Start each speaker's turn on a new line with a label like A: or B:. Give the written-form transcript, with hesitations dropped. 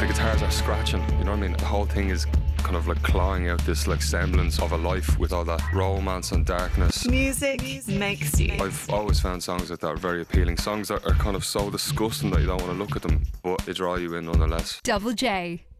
A: the guitars are scratching, you know what I mean? The whole thing is kind of like clawing out this like semblance of a life with all that romance and darkness.
B: Music makes you.
A: I've always found songs like that very appealing. Songs that are kind of so disgusting that you don't want to look at them, but they draw you in nonetheless.
C: Double J.